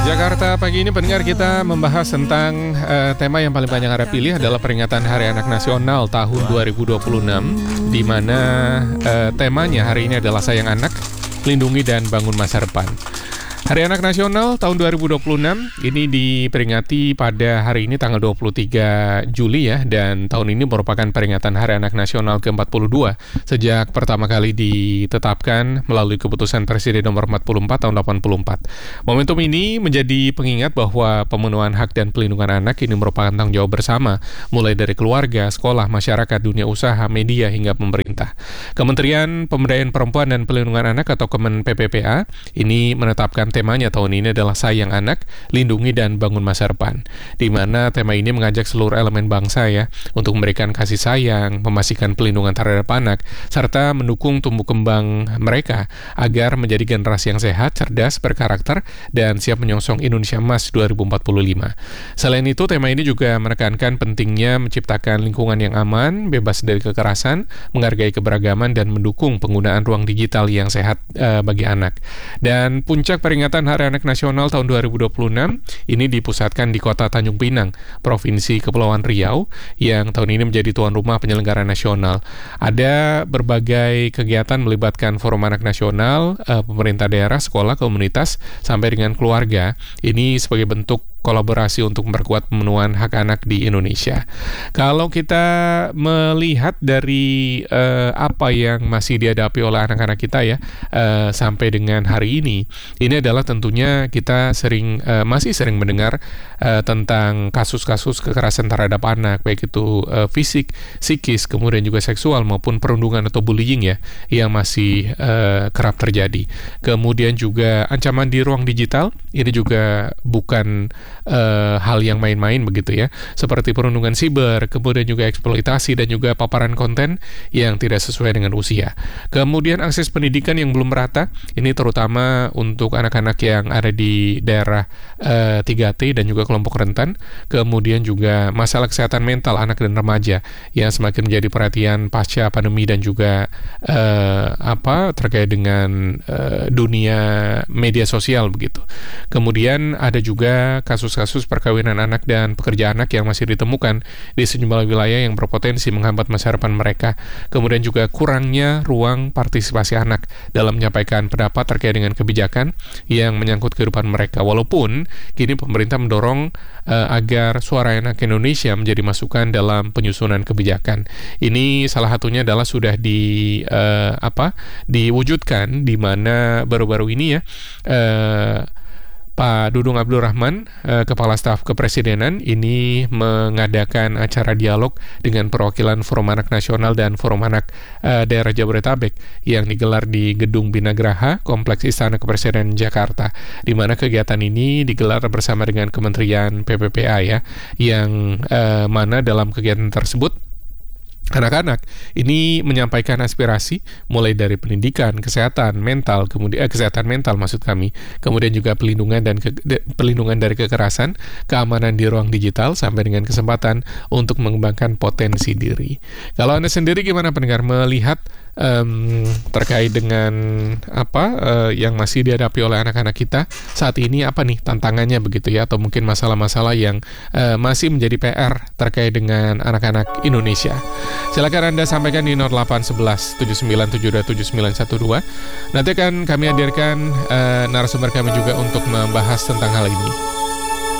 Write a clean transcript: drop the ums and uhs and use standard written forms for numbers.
Jakarta pagi ini pendengar kita membahas tentang tema yang paling banyak Anda pilih adalah peringatan Hari Anak Nasional tahun 2026, di mana temanya hari ini adalah Sayang Anak, Lindungi dan Bangun Masa Depan. Hari Anak Nasional tahun 2026 ini diperingati pada hari ini tanggal 23 Juli ya, dan tahun ini merupakan peringatan Hari Anak Nasional ke-42 sejak pertama kali ditetapkan melalui keputusan Presiden nomor 44 tahun 84. Momentum ini menjadi pengingat bahwa pemenuhan hak dan pelindungan anak ini merupakan tanggung jawab bersama, mulai dari keluarga, sekolah, masyarakat, dunia usaha, media hingga pemerintah. Kementerian Pemberdayaan Perempuan dan Pelindungan Anak atau Kemen PPPA ini menetapkan temanya tahun ini adalah Sayang Anak, Lindungi dan Bangun Masa Depan, di mana tema ini mengajak seluruh elemen bangsa ya untuk memberikan kasih sayang, memastikan pelindungan terhadap anak, serta mendukung tumbuh kembang mereka agar menjadi generasi yang sehat, cerdas, berkarakter, dan siap menyongsong Indonesia Emas 2045. Selain itu, tema ini juga menekankan pentingnya menciptakan lingkungan yang aman, bebas dari kekerasan, menghargai keberagaman, dan mendukung penggunaan ruang digital yang sehat bagi anak. Dan puncak peringatan Hari Anak Nasional tahun 2026 ini dipusatkan di Kota Tanjung Pinang, Provinsi Kepulauan Riau, yang tahun ini menjadi tuan rumah penyelenggara nasional. Ada berbagai kegiatan melibatkan Forum Anak Nasional, pemerintah daerah, sekolah, komunitas, sampai dengan keluarga. Ini sebagai bentuk kolaborasi untuk memperkuat pemenuhan hak anak di Indonesia. Kalau kita melihat dari apa yang masih dihadapi oleh anak-anak kita ya sampai dengan hari ini adalah tentunya kita masih sering mendengar tentang kasus-kasus kekerasan terhadap anak, baik itu fisik, psikis, kemudian juga seksual maupun perundungan atau bullying ya, yang masih kerap terjadi. Kemudian juga ancaman di ruang digital ini juga bukan hal yang main-main begitu ya, seperti perundungan siber, kemudian juga eksploitasi dan juga paparan konten yang tidak sesuai dengan usia. Kemudian akses pendidikan yang belum merata, ini terutama untuk anak-anak yang ada di daerah 3T dan juga kelompok rentan. Kemudian juga masalah kesehatan mental anak dan remaja yang semakin menjadi perhatian pasca pandemi dan juga terkait dengan dunia media sosial begitu. Kemudian ada juga kasus-kasus perkawinan anak dan pekerja anak yang masih ditemukan di sejumlah wilayah yang berpotensi menghambat masa depan mereka. Kemudian juga kurangnya ruang partisipasi anak dalam menyampaikan pendapat terkait dengan kebijakan yang menyangkut kehidupan mereka. Walaupun kini pemerintah mendorong agar suara anak Indonesia menjadi masukan dalam penyusunan kebijakan. Ini salah satunya adalah sudah diwujudkan, di mana baru-baru ini ya Pak Dudung Abdul Rahman, Kepala Staf Kepresidenan, ini mengadakan acara dialog dengan perwakilan Forum Anak Nasional dan Forum Anak Daerah Jabodetabek yang digelar di Gedung Binagraha, Kompleks Istana Kepresidenan Jakarta, di mana kegiatan ini digelar bersama dengan Kementerian PPPA ya, yang mana dalam kegiatan tersebut anak-anak ini menyampaikan aspirasi mulai dari pendidikan, kesehatan mental, kemudian kesehatan mental maksud kami, kemudian juga pelindungan dan pelindungan dari kekerasan, keamanan di ruang digital, sampai dengan kesempatan untuk mengembangkan potensi diri. Kalau Anda sendiri gimana pendengar melihat terkait dengan yang masih dihadapi oleh anak-anak kita saat ini, apa nih tantangannya begitu ya, atau mungkin masalah-masalah yang masih menjadi PR terkait dengan anak-anak Indonesia. Silakan Anda sampaikan di 0811 7972 7912. Nanti akan kami hadirkan narasumber kami juga untuk membahas tentang hal ini.